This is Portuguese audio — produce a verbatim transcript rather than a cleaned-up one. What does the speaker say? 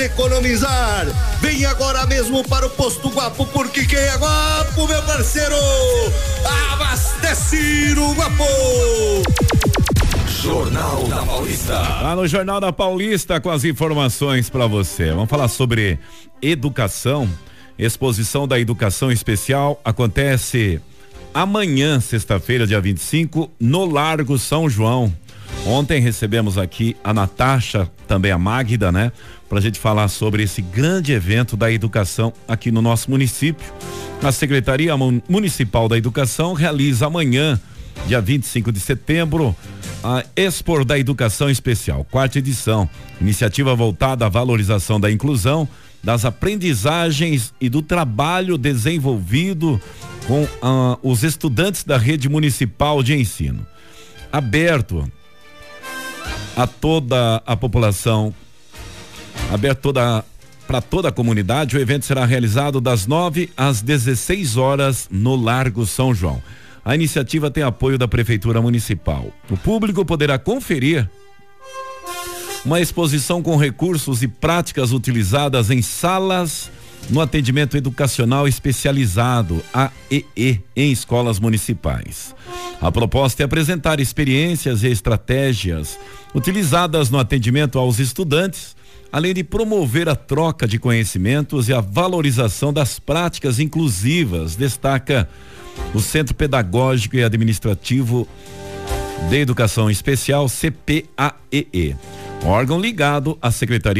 Economizar, vem agora mesmo para o Posto Guapo, porque quem é guapo, meu parceiro, abastece o Guapo. Jornal da Paulista. Lá no Jornal da Paulista com as informações para você. Vamos falar sobre educação. Exposição da Educação Especial acontece amanhã, sexta-feira, dia vinte e cinco, no Largo São João. Ontem recebemos aqui a Natasha, também a Magda, né? Pra gente falar sobre esse grande evento da educação aqui no nosso município. A Secretaria Municipal da Educação realiza amanhã, dia vinte e cinco de setembro, a Expo da Educação Especial, quarta edição. Iniciativa voltada à valorização da inclusão, das aprendizagens e do trabalho desenvolvido com uh, os estudantes da rede municipal de ensino. Aberto a toda a população, aberto toda para toda a comunidade. O evento será realizado das nove às dezesseis horas no Largo São João. A iniciativa tem apoio da Prefeitura Municipal. O público poderá conferir uma exposição com recursos e práticas utilizadas em salas no atendimento educacional especializado, A E E, em escolas municipais. A proposta é apresentar experiências e estratégias utilizadas no atendimento aos estudantes, além de promover a troca de conhecimentos e a valorização das práticas inclusivas, destaca o Centro Pedagógico e Administrativo de Educação Especial, C P A E E, órgão ligado à Secretaria